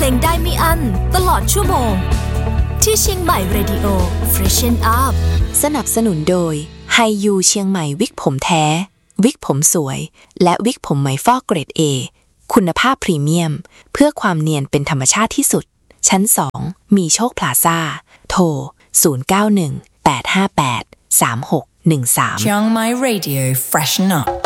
ลงได้ไม่อั้นตลอดชั่วโมงที่เชียงใหม่ Radio Freshen Up สนับสนุนโดยไฮยูเชียงใหม่วิกผมแท้วิกผมสวยและวิกผมไหมฟอกเกรด A คุณภาพพรีเมียมเพื่อความเนียนเป็นธรรมชาติที่สุดชั้น2มีโชคพลาซ่าโทร0918583613 Chiang Mai Radio Freshen Up